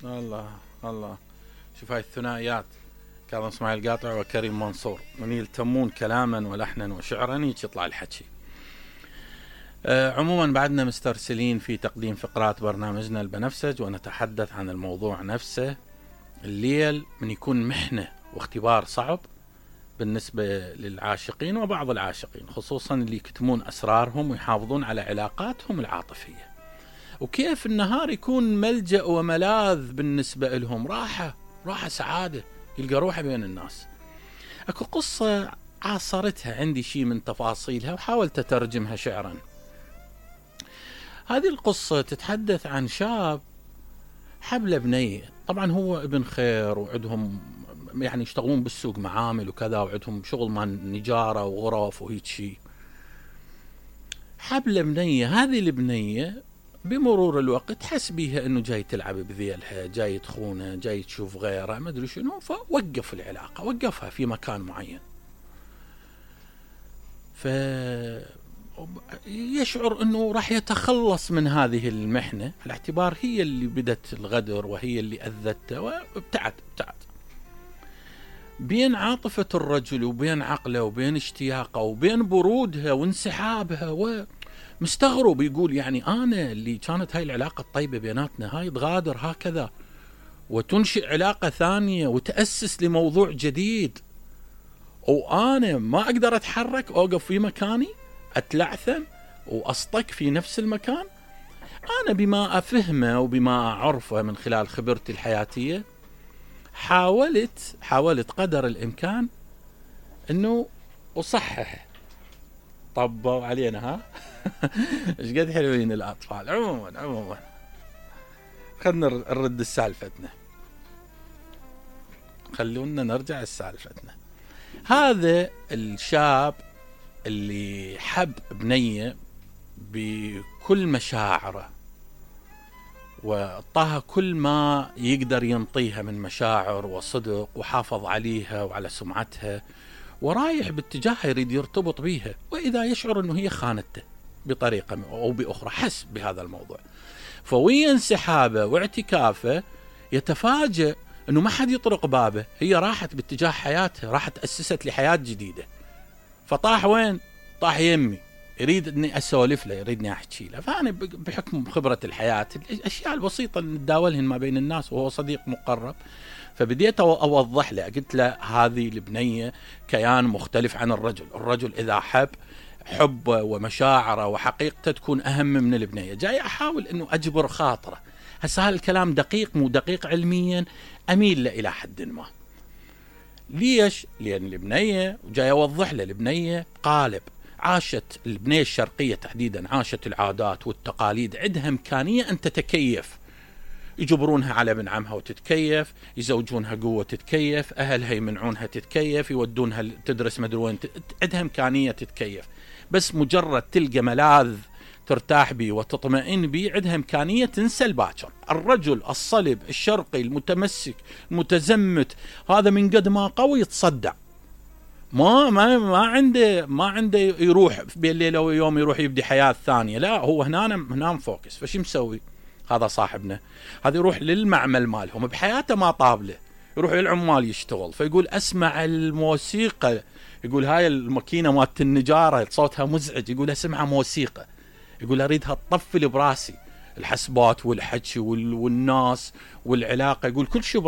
الله الله. شوف هاي الثنائيات، كاظم اسماعيل قاطع وكريم منصور، من يلتمون كلاما ولحنا وشعرا يطلع الحكي. عموما بعدنا مسترسلين في تقديم فقرات برنامجنا البنفسج، ونتحدث عن الموضوع نفسه. الليل من يكون محنة واختبار صعب بالنسبة للعاشقين وبعض العاشقين، خصوصا اللي يكتمون أسرارهم ويحافظون على علاقاتهم العاطفية، وكيف النهار يكون ملجأ وملاذ بالنسبة لهم، راحة سعادة، يلقى روحه بين الناس. أكو قصة عاصرتها عندي شيء من تفاصيلها وحاولت أترجمها شعرا. هذه القصة تتحدث عن شاب حبل بنية، طبعا هو ابن خير وعندهم يعني يشتغلون بالسوق معامل وكذا، وعندهم شغل مال نجارة وغرف وهيك شيء. حبل بنية، هذه البنية بمرور الوقت حس بيها انه جاي تلعب بذيلها، جاي تخونه، جاي تشوف غيره، ما ادري شنو، فوقف العلاقة، وقفها في مكان معين. يشعر انه راح يتخلص من هذه المحنة، على اعتبار هي اللي بدت الغدر وهي اللي اذته، وابتعد. بين عاطفة الرجل وبين عقله وبين اشتياقه وبين برودها وانسحابها، ومستغرب يقول يعني انا اللي كانت هاي العلاقة الطيبة بيناتنا هاي تغادر هكذا وتنشئ علاقة ثانية وتأسس لموضوع جديد، وانا ما اقدر اتحرك، اوقف في مكاني، اتلعثم واصطك في نفس المكان. انا بما افهمه وبما اعرفه من خلال خبرتي الحياتية حاولت قدر الامكان انه اصحح. طبوا علينا ها. ايش قد حلوين الاطفال. عموما خلنا نرد السالفتنا، خلونا نرجع لسالفتنا. هذا الشاب اللي حب بنية بكل مشاعره وطاها كل ما يقدر ينطيها من مشاعر وصدق، وحافظ عليها وعلى سمعتها، ورايح باتجاهها يريد يرتبط بيها، وإذا يشعر أنه هي خانته بطريقة أو بأخرى، حس بهذا الموضوع. فويا انسحابه واعتكافه يتفاجأ أنه ما حد يطرق بابه، هي راحت باتجاه حياتها، راحت أسست لحياة جديدة. فطاح وين؟ طاح يمي، يريد اني اسولف له، يريدني احكي له. فانا بحكم خبرة الحياة، الاشياء البسيطة اللي نتداولهن ما بين الناس، وهو صديق مقرب، فبديت اوضح له، قلت له هذه البنية كيان مختلف عن الرجل اذا حب ومشاعره وحقيقته تكون اهم من البنية. جاي احاول انه اجبر خاطره. هسه هذا الكلام دقيق مو دقيق علميا، اميل له الى حد ما. ليش؟ لأن البنية، وجاي أوضح له، البنية قالب، عاشت البنية الشرقية تحديدا، عاشت العادات والتقاليد، عندها إمكانية أن تتكيف. يجبرونها على ابن عمها وتتكيف، يزوجونها قوة تتكيف، أهلها يمنعونها تتكيف، يودونها تدرس مدري وين، عندها إمكانية تتكيف. بس مجرد تلقى ملاذ ترتاح بي وتطمئن بي، عندها إمكانية تنسى الباكر. الرجل الصلب الشرقي المتمسك المتزمت هذا من قد ما قوي يتصدع، ما عنده يروح بين ليلة ويوم يروح يبدي حياة ثانية، لا، هو هنا فوكس. فشي مسوي هذا صاحبنا؟ هذا يروح للمعمل مالهم بحياته ما طابله، يروح للعمال يشتغل، فيقول اسمع الموسيقى، يقول هاي الماكينة مالت النجارة صوتها مزعج، يقول اسمعها موسيقى، يقول اريدها تطفل براسي، الحسبات والحكي والناس والعلاقة، يقول كل شيء